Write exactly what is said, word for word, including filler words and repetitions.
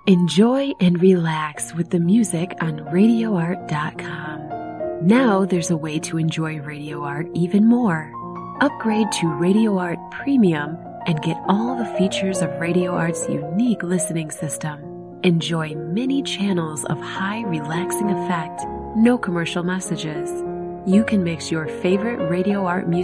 Enjoy and relax with the music on radio art dot com. Now there's a way to enjoy Radio Art even more. Upgrade to Radio Art Premium and get all the features of Radio Art's unique listening system. Enjoy many channels of high relaxing effect, no commercial messages. You can mix your favorite Radio Art music